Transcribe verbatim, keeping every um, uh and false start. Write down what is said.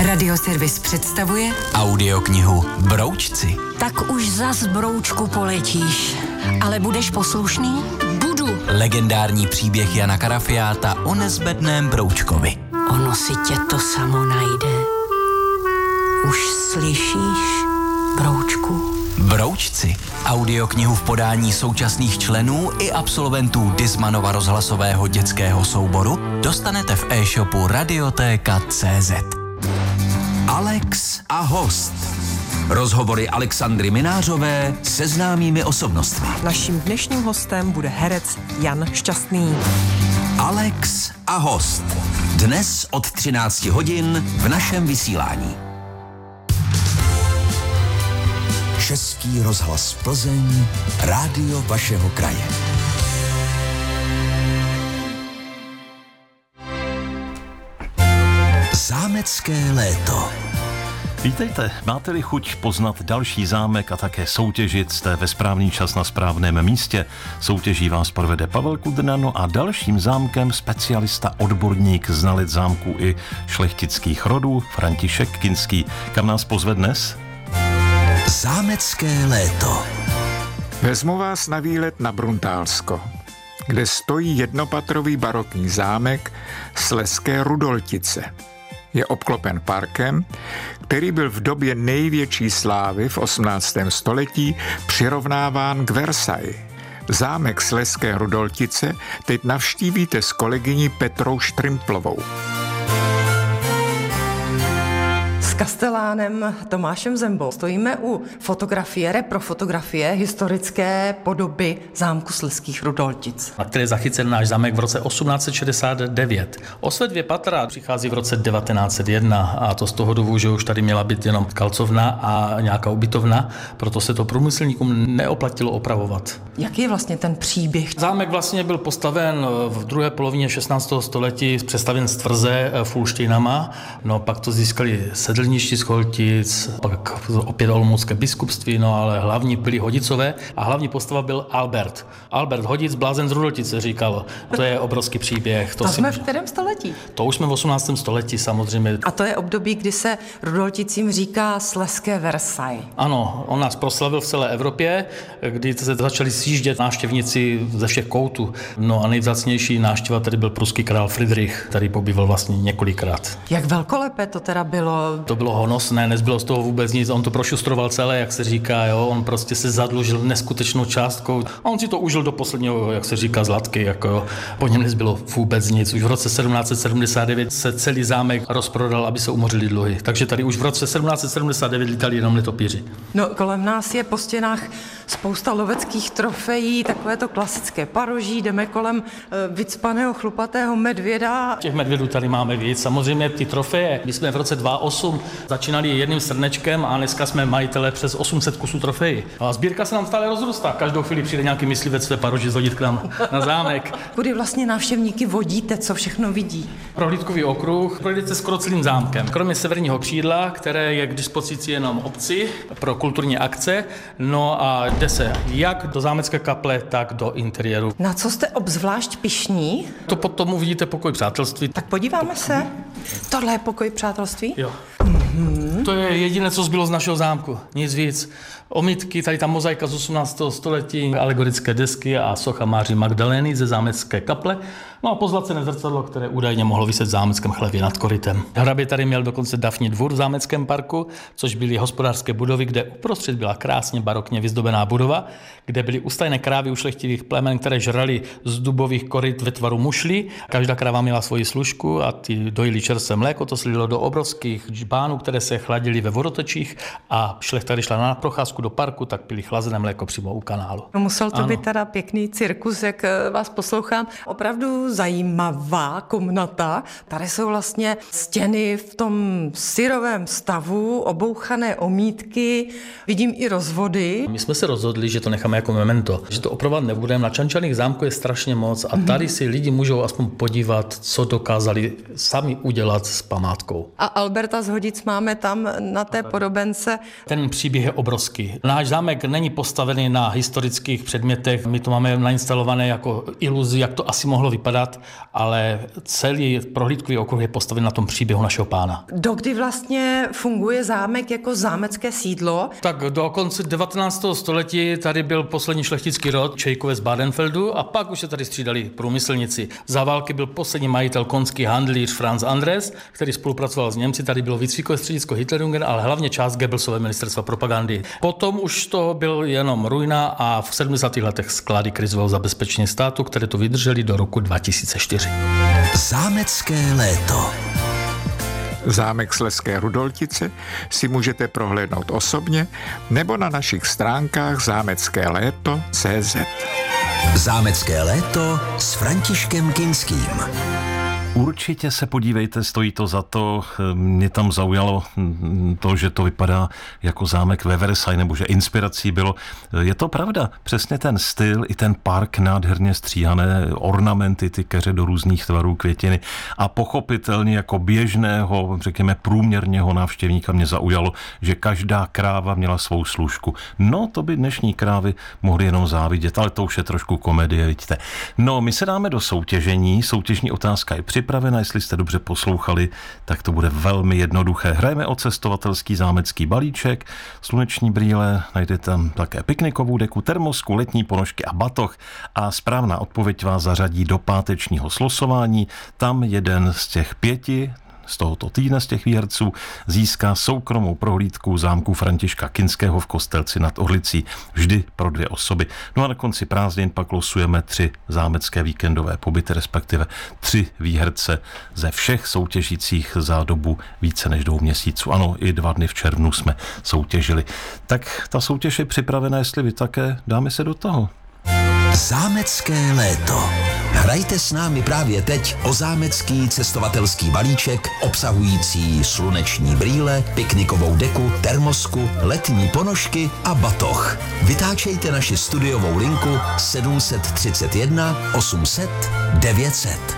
Radioservis představuje audioknihu Broučci. Tak už zas, broučku, poletíš. Ale budeš poslušný? Budu. Legendární příběh Jana Karafiáta o nezbedném broučkovi. Ono si tě to samo najde. Už slyšíš, broučku? Broučci. Audioknihu v podání současných členů i absolventů Dismanova rozhlasového dětského souboru dostanete v e-shopu radiotéka tečka cé zet. Alex a host. Rozhovory Alexandry Minářové se známými osobnostmi. Naším dnešním hostem bude herec Jan Šťastný. Alex a host. Dnes od třinácti hodin v našem vysílání. Český rozhlas Plzeň, rádio vašeho kraje. Zámecké léto. Vítejte, máte-li chuť poznat další zámek a také soutěžit, jste ve správný čas na správném místě. Soutěží vás provede Pavel Kudrna, no a dalším zámkem specialista, odborník, znalec zámků i šlechtických rodů František Kinský. Kam nás pozve dnes? Zámecké léto. Vezmu vás na výlet na Bruntálsko, kde stojí jednopatrový barokní zámek Slezské Rudoltice. Je obklopen parkem, který byl v době největší slávy v osmnáctém století přirovnáván k Versailles. Zámek Slezské Rudoltice teď navštívíte s kolegyní Petrou Štrimplovou. S kastelánem Tomášem Zembou stojíme u fotografie, reprofotografie historické podoby zámku Slezských Rudoltic, na které je zachycen náš zámek v roce osmnáct set šedesát devět. Osvět dvě patra přichází v roce devatenáct set jedna a to z toho důvodu, že už tady měla být jenom kalcovna a nějaká ubytovna, proto se to průmyslníkům neoplatilo opravovat. Jaký je vlastně ten příběh? Zámek vlastně byl postaven v druhé polovině šestnáctého století, přestavěn z tvrze Fulštejnama, no pak to získali sedlništi z Choltic, pak opět olomoucké biskupství, no ale hlavní byli Hodicové a hlavní postava byl Albert. Albert Hodic, blázen z Rudoltice, říkal. To je obrovský příběh. To, to jsme v kterém století? To už jsme v osmnáctém století samozřejmě. A to je období, kdy se Rudolticím říká Slezské Versailles. Ano, on nás proslavil v celé Evropě, kdy se začali sjíždět návštěvníci ze všech koutů. No a nejvzácnější návštěva tady byl pruský král Friedrich, který pobýval vlastně několikrát. Jak velkolepé to teda bylo? To bylo honosné, nezbylo z toho vůbec nic, on to prošustroval celé, jak se říká, jo, on prostě se zadlužil neskutečnou částkou a on si to užil do posledního, jak se říká, zlatky, jako jo. Po něm nezbylo vůbec nic. Už v roce sedmnáct set sedmdesát devět se celý zámek rozprodal, aby se umořili dluhy. Takže tady už v roce sedmnáct set sedmdesát devět lítali jenom netopíři. No, kolem nás je po stěnách spousta loveckých trofejí, takové to klasické paroží, jdeme kolem e, vycpaného chlupatého medvěda. Těch medvědů tady máme víc. Samozřejmě ty trofeje. My jsme v roce dva tisíce osm začínali jedním srnečkem a dneska jsme majitele přes osm set kusů trofejí. A sbírka se nám stále rozrůstá. Každou chvíli přijde nějaký myslivec své paroži zhodit k nám na zámek. Kudy vlastně návštěvníky vodíte, co všechno vidí? Prohlídkový okruh, projdete skoro celým zámkem. Kromě severního křídla, které je k dispozici jenom obci pro kulturní akce, no a jde se jak do zámecké kaple, tak do interiéru. Na co jste obzvlášť pyšní? To potom uvidíte pokoj přátelství. Tak podíváme se. Tohle je pokoj přátelství? Jo. Mm-hmm. To je jediné, co zbylo z našeho zámku. Nic víc. Omítky, tady ta mozaika z osmnáctého století, alegorické desky a socha Máří Magdalény ze zámecké kaple. No a pozlacené zrcadlo, které údajně mohlo viset v zámeckém chlevě nad korytem. Hrabě tady měl dokonce dafní dvůr v zámeckém parku, což byly hospodářské budovy, kde uprostřed byla krásně barokně vyzdobená budova, kde byly ustajné krávy ušlechtilých plemen, které žrali z dubových koryt ve tvaru mušlí. Každá kráva měla svoji služku a ty dojili čerstvé mléko, to slilo do obrovských žbánů, které se chladily ve vodotečích a šlechta, když šla na procházku do parku, tak pili chlazené mléko přímo u kanálu. No, musel to ano. být teda pěkný cirkus, jak vás poslouchám. Opravdu zajímavá komnata. Tady jsou vlastně stěny v tom syrovém stavu, obouchané omítky, vidím i rozvody. My jsme se rozhodli, že to necháme jako memento, že to opravovat nebudeme. Na Čančaných zámku je strašně moc a tady si lidi můžou aspoň podívat, co dokázali sami udělat s památkou. A Alberta z Hodic máme tam na té podobence. Ten příběh je obrovský. Náš zámek není postavený na historických předmětech, my to máme nainstalované jako iluzi, jak to asi mohlo vypadat. hledat, ale celý prohlídkový okruh je postaven na tom příběhu našeho pána. Dokdy vlastně funguje zámek jako zámecké sídlo? Tak do konce devatenáctého století tady byl poslední šlechtický rod Čejkové z Badenfeldu a pak už se tady střídali průmyslníci. Za války byl poslední majitel konský handlíř Franz Andres, který spolupracoval s Němci. Tady bylo výcvikové středisko Hitlerjungen, ale hlavně část Goebbelsové ministerstva propagandy. Potom už to byl jenom ruina a v sedmdesátých letech sklady krizového zabezpečení státu, které to vydrželi do roku dva tisíce čtyři. Zámecké léto. Zámek Sleské Rudoltice si můžete prohlédnout osobně nebo na našich stránkách zámecké léto tečka cé zet. Zámecké léto s Františkem Kinským. Určitě se podívejte, stojí to za to. Mě tam zaujalo to, že to vypadá jako zámek ve Versailles, nebo že inspirací bylo. Je to pravda, přesně ten styl i ten park nádherně stříhané, ornamenty, ty keře do různých tvarů, květiny a pochopitelně jako běžného, řekněme průměrného návštěvníka mě zaujalo, že každá kráva měla svou služku. No, to by dnešní krávy mohly jenom závidět, ale to už je trošku komedie, vidíte. No, my se dáme do soutěžení, soutěžní otázka je připravena, jestli jste dobře poslouchali, tak to bude velmi jednoduché. Hrajeme o cestovatelský zámecký balíček, sluneční brýle, najdete tam také piknikovou deku, termosku, letní ponožky a batoh a správná odpověď vás zařadí do pátečního slosování. Tam jeden z těch pěti z tohoto týdne z těch výherců získá soukromou prohlídku zámku Františka Kinského v Kostelci nad Orlicí. Vždy pro dvě osoby. No a na konci prázdnin pak losujeme tři zámecké víkendové pobyty, respektive tři výherce ze všech soutěžících za dobu více než dvou měsíců. Ano, i dva dny v červnu jsme soutěžili. Tak ta soutěž je připravena, jestli vy také, dáme se do toho. Zámecké léto. Hrajte s námi právě teď o zámecký cestovatelský balíček obsahující sluneční brýle, piknikovou deku, termosku, letní ponožky a batoh. Vytáčejte naši studiovou linku sedm set třicet jedna osm set devět set.